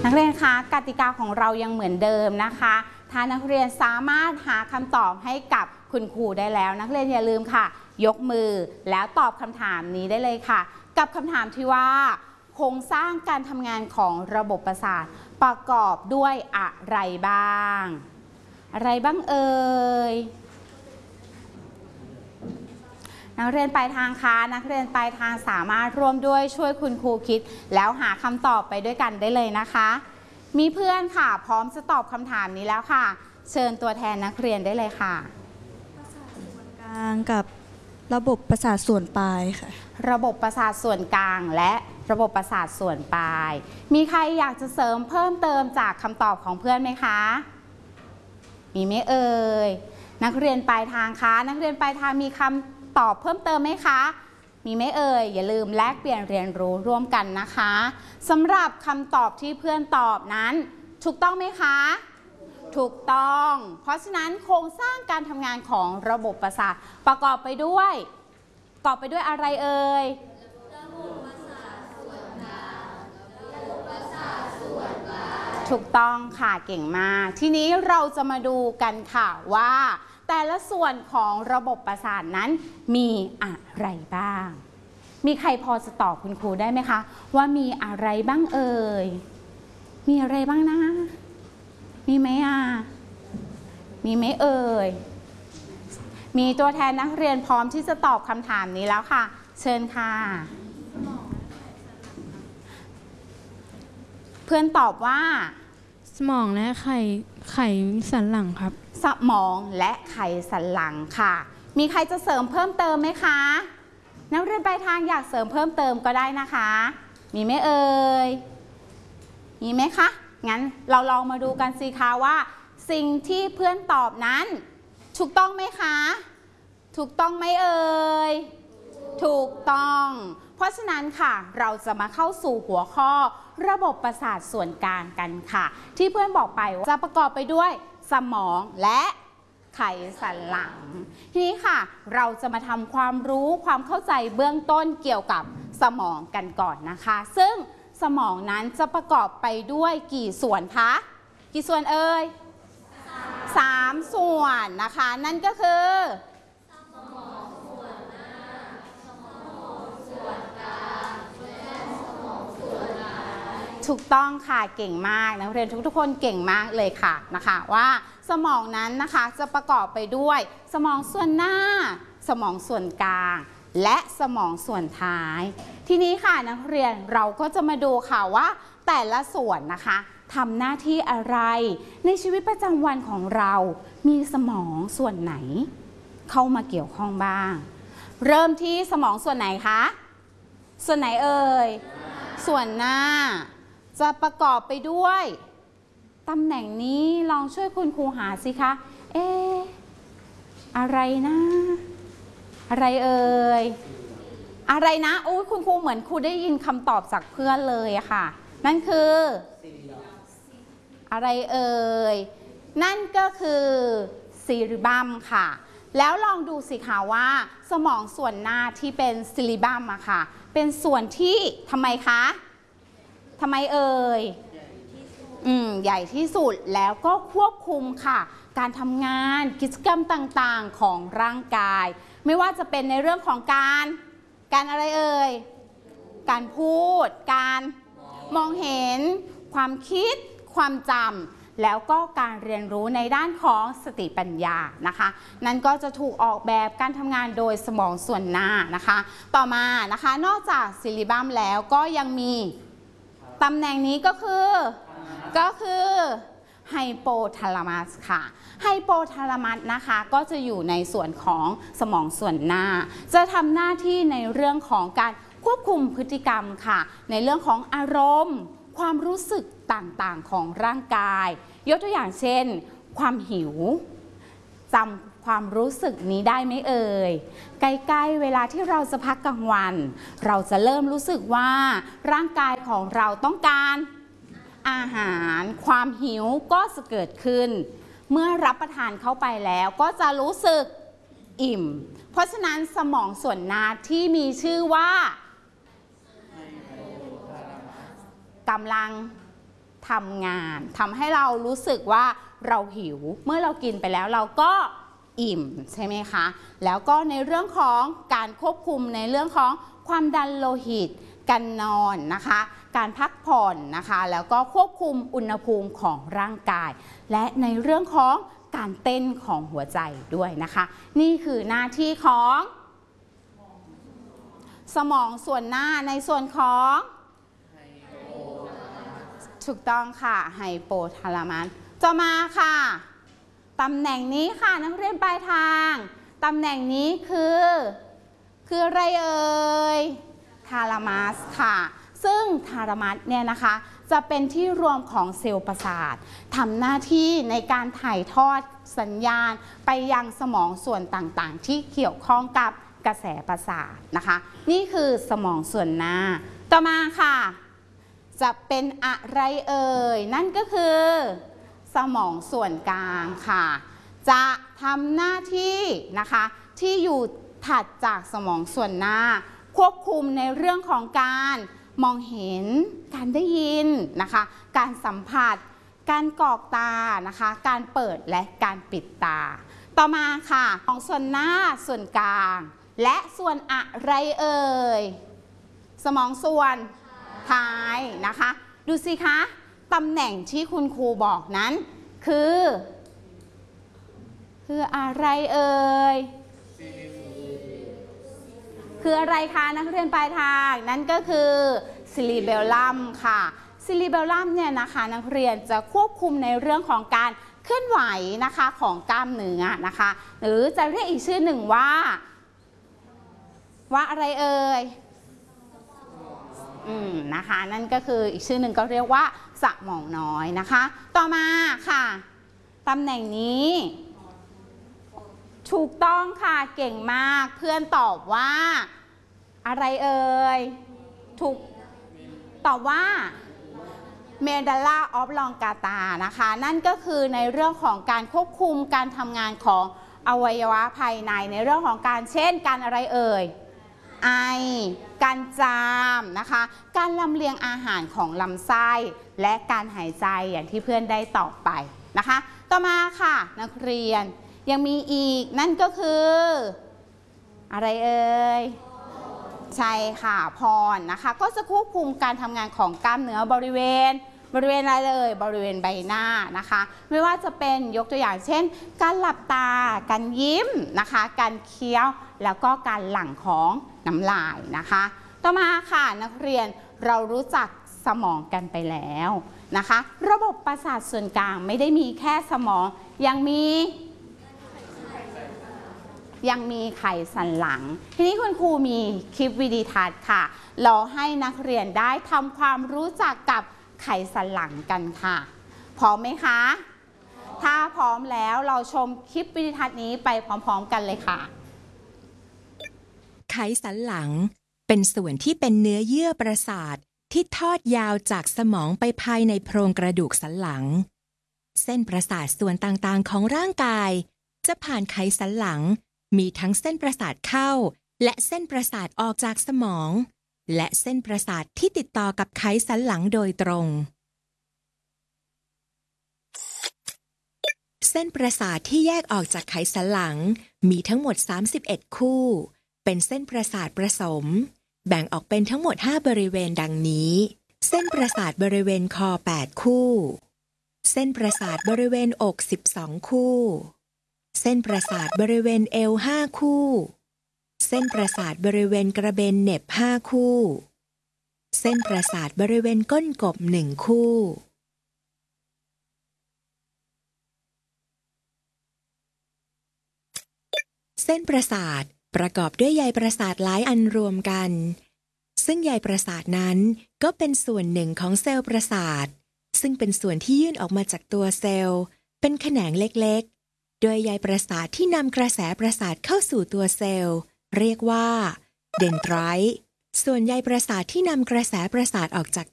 นักเรียนคะกติกาของเรายังเหมือนเดิมนะคะถ้านักเรียนสามารถหาคำตอบให้กับคุณครูได้แล้วนักเรียนอย่าลืมค่ะยกมือแล้วตอบคำถามนี้ได้เลยค่ะกับคำถามที่ว่าโครงสร้างการทำงานของระบบประสาทประกอบด้วยอะไรบ้างอะไรบ้างเอ่ยนักเรียนปลายทางคะนักเรียนปลายทางสามารถร่วมด้วยช่วยคุณครูคิดแล้วหาคำตอบไปด้วยกันได้เลยนะคะมีเพื่อนค่ะพร้อมจะตอบคำถามนี้แล้วค่ะเชิญตัวแทนนักเรียนได้เลยค่ะประสาทส่วนกลางกับระบบประสาทส่วนปลายค่ะระบบประสาทส่วนกลางและระบบประสาทส่วนปลายมีใครอยากจะเสริมเพิ่มเติมจากคำตอบของเพื่อนไหมคะมีไหมเอ่ยนักเรียนปลายทางคะนักเรียนปลายทางมีคำตอบเพิ่มเติมไหมคะมีไหมเอ่ยอย่าลืมแลกเปลี่ยนเรียนรู้ร่วมกันนะคะสำหรับคำตอบที่เพื่อนตอบนั้นถูกต้องไหมคะถูกต้องเพราะฉะนั้นโครงสร้างการทำงานของระบบประสาทประกอบไปด้วยอะไรเอ่ยระบบประสาทส่วนกลางระบบประสาทส่วนปลายถูกต้องค่ะเก่งมากทีนี้เราจะมาดูกันค่ะว่าแต่ละส่วนของระบบประสาทนั้นมีอะไรบ้างมีใครพอจะตอบคุณครูได้ไหมคะว่ามีอะไรบ้างเอ่ยมีอะไรบ้างนะมีไหมมีไหมเอ่ยมีตัวแทนนักเรียนพร้อมที่จะตอบคำถามนี้แล้วค่ะเชิญค่ะเพื่อนตอบว่าสมองและไขสันหลังครับสมองและไขสันหลังค่ะมีใครจะเสริมเพิ่มเติมไหมคะนักเรียนปลายทางอยากเสริมเพิ่มเติมก็ได้นะคะมีไหมเอ่ยมีไหมคะงั้นเราลองมาดูกันสิคะว่าสิ่งที่เพื่อนตอบนั้นถูกต้องไหมคะถูกต้องไหมเอ่ยถูกต้องเพราะฉะนั้นค่ะเราจะมาเข้าสู่หัวข้อระบบประสาทส่วนกลางกันค่ะที่เพื่อนบอกไปว่าจะประกอบไปด้วยสมองและไขสันหลังทีนี้ค่ะเราจะมาทำความรู้ความเข้าใจเบื้องต้นเกี่ยวกับสมองกันก่อนนะคะซึ่งสมองนั้นจะประกอบไปด้วยกี่ส่วนคะกี่ส่วนเอ่ย3 ส่วนนะคะนั่นก็คือสมองส่วนหน้าสมองส่วนกลางและสมองส่วนท้ายถูกต้องค่ะเก่งมากนักเรียนทุกคนเก่งมากเลยค่ะนะคะว่าสมองนั้นนะคะจะประกอบไปด้วยสมองส่วนหน้าสมองส่วนกลางและสมองส่วนท้ายทีนี้ค่ะนักเรียนเราก็จะมาดูค่ะว่าแต่ละส่วนนะคะทำหน้าที่อะไรในชีวิตประจำวันของเรามีสมองส่วนไหนเข้ามาเกี่ยวข้องบ้างเริ่มที่สมองส่วนไหนคะส่วนไหนเอ่ยส่วนหน้าจะประกอบไปด้วยตำแหน่งนี้ลองช่วยคุณครูหาสิคะอะไรนะอะไรเอ่ยอะไรนะโอ้ยคุณครูเหมือนครูได้ยินคำตอบจากเพื่อนเลยอะค่ะนั่นคืออะไรเอ่ยนั่นก็คือซีริบัมค่ะแล้วลองดูสิคะว่าสมองส่วนหน้าที่เป็นซีริบัมอะค่ะเป็นส่วนที่ทำไมคะทำไมเอ่ยใหญ่ที่สุดแล้วก็ควบคุมค่ะการทำงานกิจกรรมต่างๆของร่างกายไม่ว่าจะเป็นในเรื่องของการอะไรเอ่ยการพูดการมองเห็นความคิดความจำแล้วก็การเรียนรู้ในด้านของสติปัญญานะคะนั่นก็จะถูกออกแบบการทำงานโดยสมองส่วนหน้านะคะต่อมานะคะนอกจากซิลิบัมแล้วก็ยังมีตำแหน่งนี้ก็คือไฮโปทาลามัสค่ะไฮโปทาลามัสนะคะก็จะอยู่ในส่วนของสมองส่วนหน้าจะทำหน้าที่ในเรื่องของการควบคุมพฤติกรรมค่ะในเรื่องของอารมณ์ความรู้สึกต่างๆของร่างกายยกตัวอย่างเช่นความหิวจำความรู้สึกนี้ได้ไหมเอ่ยใกล้ๆเวลาที่เราจะพักกลางวันเราจะเริ่มรู้สึกว่าร่างกายของเราต้องการอาหารความหิวก็จะเกิดขึ้นเมื่อรับประทานเข้าไปแล้วก็จะรู้สึกอิ่มเพราะฉะนั้นสมองส่วนหน้าที่มีชื่อว่ากำลังทำงานทำให้เรารู้สึกว่าเราหิวเมื่อเรากินไปแล้วเราก็อิ่มใช่ไหมคะแล้วก็ในเรื่องของการควบคุมในเรื่องของความดันโลหิตการนอนนะคะการพักผ่อนนะคะแล้วก็ควบคุมอุณหภูมิของร่างกายและในเรื่องของการเต้นของหัวใจด้วยนะคะนี่คือหน้าที่ของสมองส่วนหน้าในส่วนของถูกต้องค่ะไฮโปทาลามัสต่อมาค่ะตำแหน่งนี้ค่ะนักเรียนปลายทางตำแหน่งนี้คืออะไรเอ่ยทาลามัสค่ะซึ่งทาลามัสเนี่ยนะคะจะเป็นที่รวมของเซลล์ประสาททำหน้าที่ในการถ่ายทอดสัญญาณไปยังสมองส่วนต่างๆที่เกี่ยวข้องกับกระแสประสาทนะคะนี่คือสมองส่วนหน้าต่อมาค่ะจะเป็นอะไรเอ่ยนั่นก็คือสมองส่วนกลางค่ะจะทำหน้าที่นะคะที่อยู่ถัดจากสมองส่วนหน้าควบคุมในเรื่องของการมองเห็นการได้ยินนะคะการสัมผัสการกรอกตานะคะการเปิดและการปิดตาต่อมาค่ะของส่วนหน้าส่วนกลางและส่วนอะไรเอ่ยสมองส่วนท้ายนะคะดูสิคะตำแหน่งที่คุณครูบอกนั้นคืออะไรเอ่ยคืออะไรคะนักเรียนปลายทางนั่นก็คือซิลิเบลลัมค่ะซิลิเบลลัมเนี่ยนะคะนักเรียนจะควบคุมในเรื่องของการเคลื่อนไหวนะคะของกล้ามเนื้อนะคะหรือจะเรียกอีกชื่อหนึ่งว่าอะไรเอ่ยนะคะนั่นก็คืออีกชื่อหนึ่งก็เรียกว่าสมองน้อยนะคะต่อมาค่ะตำแหน่งนี้ถูกต้องค่ะเก่งมากเพื่อนตอบว่าอะไรเอ่ยถูกตอบว่าเมดัลล่าออฟลองกาตานะคะนั่นก็คือในเรื่องของการควบคุมการทำงานของอวัยวะภายในเรื่องของการเช่นการอะไรเอ่ยไอการจามนะคะการลำเลียงอาหารของลำไส้และการหายใจอย่างที่เพื่อนได้ตอบไปนะคะต่อมาค่ะนักเรียนยังมีอีกนั่นก็คืออะไรเอ่ยใช่ค่ะพรนะคะก็จะควบคุมการทำงานของกล้ามเนื้อบริเวณอะไรเลยบริเวณใบหน้านะคะไม่ว่าจะเป็นยกตัวอย่างเช่นการหลับตาการยิ้มนะคะการเคี้ยวแล้วก็การหลั่งของน้ำลายนะคะต่อมาค่ะนักเรียนเรารู้จักสมองกันไปแล้วนะคะระบบประสาทส่วนกลางไม่ได้มีแค่สมองยังมีไขสันหลังทีนี้คุณครูมีคลิปวิดีทัศน์ค่ะเราให้นักเรียนได้ทำความรู้จักกับไขสันหลังกันค่ะพร้อมไหมคะถ้าพร้อมแล้วเราชมคลิปวิดีทัศน์นี้ไปพร้อมๆกันเลยค่ะไขสันหลังเป็นส่วนที่เป็นเนื้อเยื่อประสาทที่ทอดยาวจากสมองไปภายในโพรงกระดูกสันหลังเส้นประสาทส่วนต่างๆของร่างกายจะผ่านไขสันหลังมีทั้งเส้นประสาทเข้าและเส้นประสาทออกจากสมองและเส้นประสาทที่ติดต่อกับไขสันหลังโดยตรงเส้นประสาทที่แยกออกจากไขสันหลังมีทั้งหมด31คู่เป็นเส้นประสาทผสมแบ่งออกเป็นทั้งหมด5บริเวณดังนี้เส้นประสาทบริเวณคอ8คู่เส้นประสาทบริเวณอก12คู่เส้นประสาทบริเวณเอว5คู่เส้นประสาทบริเวณกระเบนเหน็บ5คู่เส้นประสาทบริเวณก้นกบ1คู่เส้นประสาทประกอบด้วยใยประสาทหลายอันรวมกันซึ่งใยประสาทนั้นก็เป็นส่วนหนึ่งของเซลล์ประสาทซึ่งเป็นส่วนที่ยื่นออกมาจากตัวเซลล์เป็นแขนงเล็กๆโดยใยประสาทที่นำกระแสประสาทเข้าสู่ตัวเซลล์เรียกว่าเดนไดรต์ส่วนใยประสาทที่นำกระแสประสาทออกจาก